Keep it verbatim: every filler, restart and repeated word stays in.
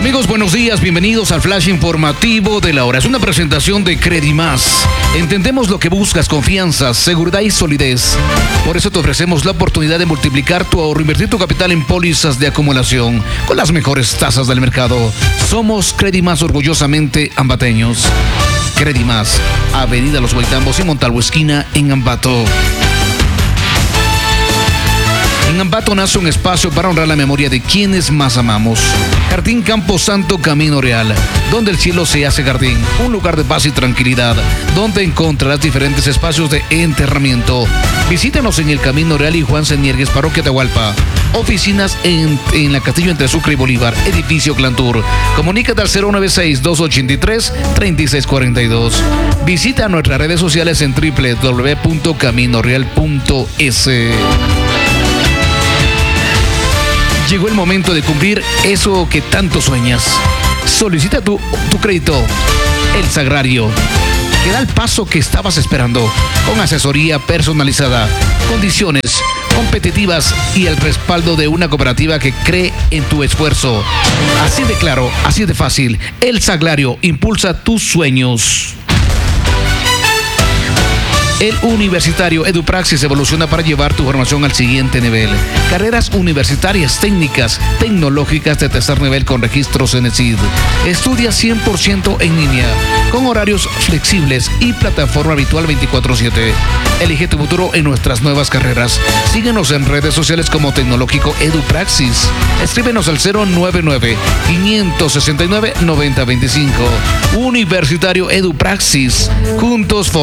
Amigos, buenos días, bienvenidos al flash informativo de la hora. Es una presentación de Credimás. Entendemos lo que buscas: confianza, seguridad y solidez. Por eso te ofrecemos la oportunidad de multiplicar tu ahorro, invertir tu capital en pólizas de acumulación con las mejores tasas del mercado. Somos Credimás, orgullosamente ambateños. Credimás, Avenida Los Guaitambos y Montalvo esquina en Ambato. En Ambato nace un espacio para honrar la memoria de quienes más amamos. Jardín Campo Santo Camino Real, donde el cielo se hace jardín, un lugar de paz y tranquilidad, donde encontrarás diferentes espacios de enterramiento. Visítanos en el Camino Real y Juan Seniergues, Parroquia Atahualpa. Oficinas en, en la Castillo entre Sucre y Bolívar, edificio Clantur. Comunícate al cero nueve seis, dos ocho tres, tres seis cuatro dos. Visita nuestras redes sociales en doble u doble u doble u punto camino real punto es. Llegó el momento de cumplir eso que tanto sueñas. Solicita tu, tu crédito, El Sagrario, que da el paso que estabas esperando, con asesoría personalizada, condiciones competitivas y el respaldo de una cooperativa que cree en tu esfuerzo. Así de claro, así de fácil. El Sagrario impulsa tus sueños. El Universitario EduPraxis evoluciona para llevar tu formación al siguiente nivel. Carreras universitarias, técnicas, tecnológicas de tercer nivel con registros en el C I D. Estudia cien por ciento en línea, con horarios flexibles y plataforma habitual veinticuatro siete. Elige tu futuro en nuestras nuevas carreras. Síguenos en redes sociales como Tecnológico EduPraxis. Escríbenos al cero nueve nueve, cinco seis nueve, nueve cero dos cinco. Universitario EduPraxis. Juntos